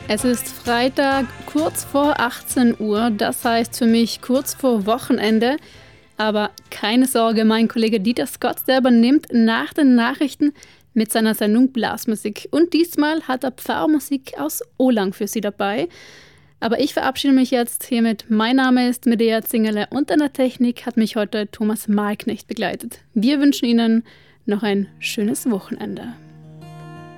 Es ist Freitag, kurz vor 18 Uhr, das heißt für mich kurz vor Wochenende. Aber keine Sorge, mein Kollege Dieter Scott, der übernimmt nach den Nachrichten mit seiner Sendung Blasmusik. Und diesmal hat er Pfarrmusik aus Olang für Sie dabei. Aber ich verabschiede mich jetzt hiermit. Mein Name ist Medea Zingerle und an der Technik hat mich heute Thomas Malknecht begleitet. Wir wünschen Ihnen noch ein schönes Wochenende.